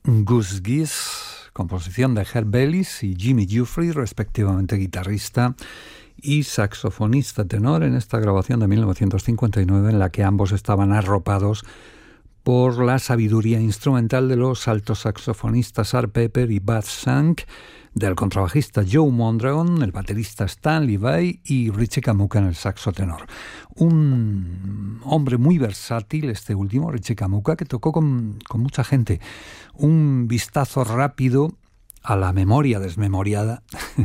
Goose Geese, composición de Herb Ellis y Jimmy Giuffre, respectivamente guitarrista y saxofonista tenor en esta grabación de 1959, en la que ambos estaban arropados por la sabiduría instrumental de los altos saxofonistas Art Pepper y Bud Shank, del contrabajista Joe Mondragon, el baterista Stan Levy y Richie Camuca en el saxo tenor. Un hombre muy versátil, este último, Richie Camuca, que tocó con mucha gente. Un vistazo rápido a la memoria desmemoriada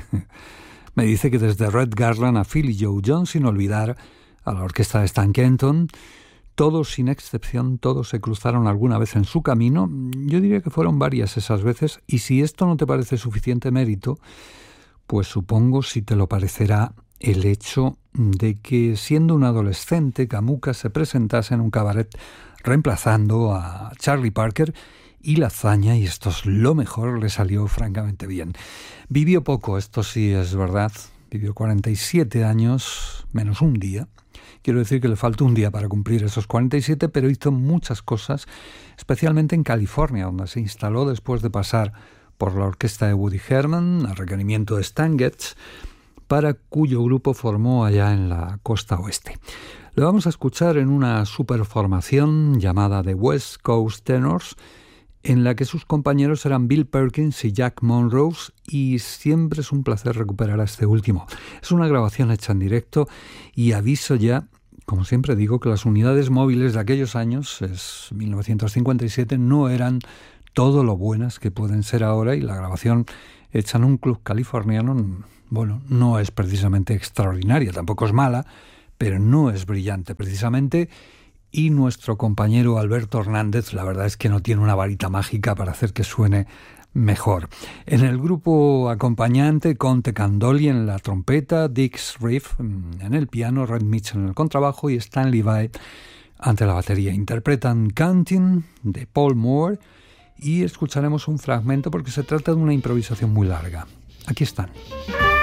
me dice que desde Red Garland a Philly Joe Jones, sin olvidar a la orquesta de Stan Kenton, todos, sin excepción, todos se cruzaron alguna vez en su camino. Yo diría que fueron varias esas veces, y si esto no te parece suficiente mérito, pues supongo si te lo parecerá el hecho de que, siendo un adolescente, Camuca se presentase en un cabaret reemplazando a Charlie Parker, y la hazaña, y esto es lo mejor, le salió francamente bien. Vivió poco, esto sí es verdad, vivió 47 años, menos un día. Quiero decir que le faltó un día para cumplir esos 47, pero hizo muchas cosas, especialmente en California, donde se instaló después de pasar por la orquesta de Woody Herman, a requerimiento de Stan Getz, para cuyo grupo formó allá en la costa oeste. Le vamos a escuchar en una superformación llamada The West Coast Tenors, en la que sus compañeros eran Bill Perkins y Jack Monrose, y siempre es un placer recuperar a este último. Es una grabación hecha en directo, y aviso ya, como siempre digo, que las unidades móviles de aquellos años, es 1957, no eran todo lo buenas que pueden ser ahora, y la grabación hecha en un club californiano, bueno, no es precisamente extraordinaria, tampoco es mala, pero no es brillante precisamente. Y nuestro compañero Alberto Hernández, la verdad es que no tiene una varita mágica para hacer que suene mejor. En el grupo acompañante, Conte Candoli en la trompeta, Dix Riff en el piano, Red Mitchell en el contrabajo y Stan Levy ante la batería. Interpretan Counting de Paul Moore, y escucharemos un fragmento porque se trata de una improvisación muy larga. Aquí están.